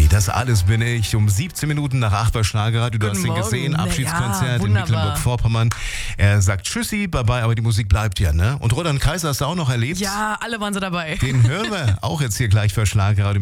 Das alles bin ich. Um 17 Minuten nach 8 bei Schlagerradio. Du hast ihn gesehen. Abschiedskonzert in Mecklenburg-Vorpommern. Er sagt Tschüssi, bye-bye, aber die Musik bleibt ja, ne? Und Roland Kaiser hast du auch noch erlebt? Ja, alle waren so dabei. Den hören wir auch jetzt hier gleich für Schlagerradio.